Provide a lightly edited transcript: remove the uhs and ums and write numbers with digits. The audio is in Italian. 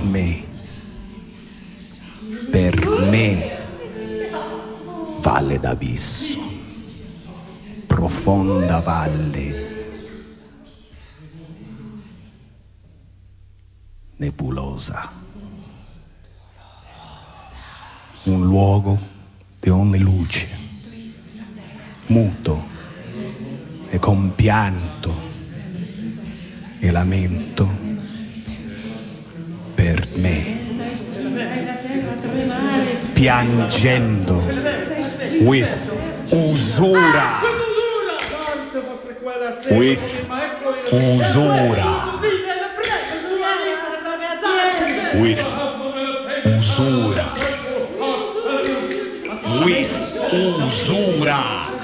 me, valle d'abisso, profonda valle, nebulosa, un luogo di ogni luce, muto e compianto e lamento per me, piangendo with usura, with usura, with usura, with usura.